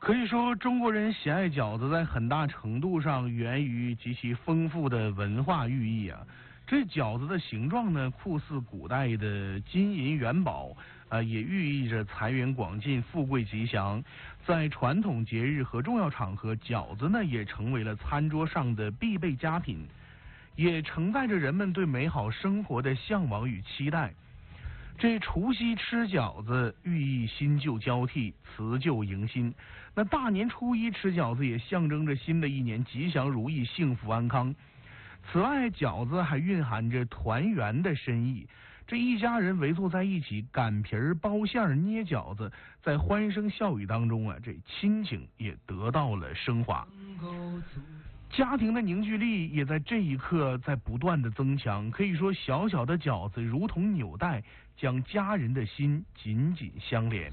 可以说，中国人喜爱饺子，在很大程度上源于极其丰富的文化寓意啊。这饺子的形状呢，酷似古代的金银元宝，也寓意着财源广进、富贵吉祥。在传统节日和重要场合，饺子呢也成为了餐桌上的必备佳品，也承载着人们对美好生活的向往与期待。这除夕吃饺子，寓意新旧交替，辞旧迎新。那大年初一吃饺子，也象征着新的一年吉祥如意、幸福安康。此外，饺子还蕴含着团圆的深意。这一家人围坐在一起，擀皮儿、包馅儿、捏饺子，在欢声笑语当中啊，这亲情也得到了升华。家庭的凝聚力也在这一刻在不断的增强，可以说小小的饺子如同纽带，将家人的心紧紧相连。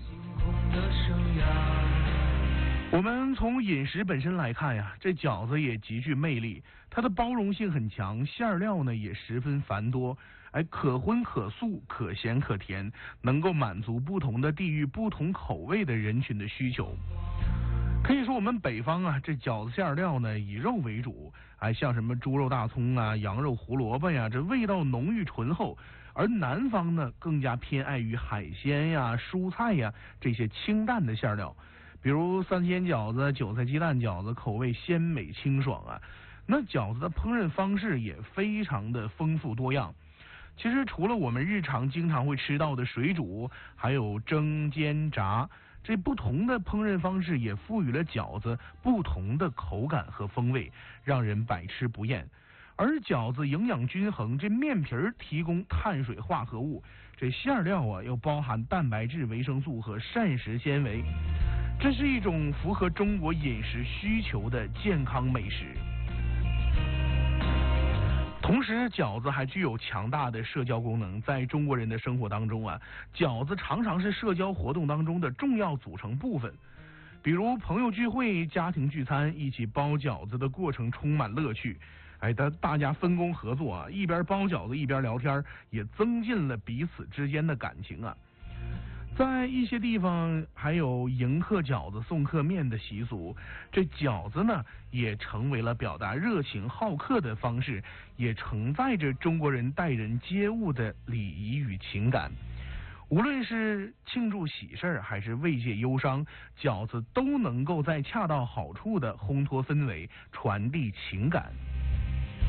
我们从饮食本身来看呀，这饺子也极具魅力，它的包容性很强，馅料呢也十分繁多，可荤可素，可咸可甜，能够满足不同的地域、不同口味的人群的需求。可以说我们北方啊，这饺子馅料呢以肉为主，像什么猪肉大葱啊、羊肉胡萝卜呀，这味道浓郁醇厚。而南方呢更加偏爱于海鲜呀、蔬菜呀这些清淡的馅料，比如三鲜饺子、韭菜鸡蛋饺子，口味鲜美清爽啊。那饺子的烹饪方式也非常的丰富多样。其实除了我们日常经常会吃到的水煮，还有蒸、煎、炸，这不同的烹饪方式也赋予了饺子不同的口感和风味，让人百吃不厌。而饺子营养均衡，这面皮提供碳水化合物，这馅料啊又包含蛋白质、维生素和膳食纤维，这是一种符合中国饮食需求的健康美食。同时，饺子还具有强大的社交功能。在中国人的生活当中啊，饺子常常是社交活动当中的重要组成部分。比如朋友聚会、家庭聚餐，一起包饺子的过程充满乐趣。大家分工合作啊，一边包饺子一边聊天，也增进了彼此之间的感情啊。在一些地方还有迎客饺子送客面的习俗，这饺子呢也成为了表达热情好客的方式，也承载着中国人待人接物的礼仪与情感。无论是庆祝喜事还是慰藉忧伤，饺子都能够在恰到好处的烘托氛围，传递情感。